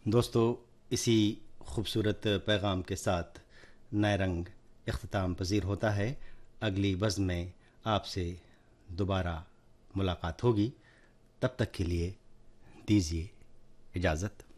दोस्तों, इसी खूबसूरत पैगाम के साथ नए रंग इख्तिताम पजीर होता है। अगली बज़्म में आपसे दोबारा मुलाकात होगी। तब तक के लिए दीजिए इजाज़त।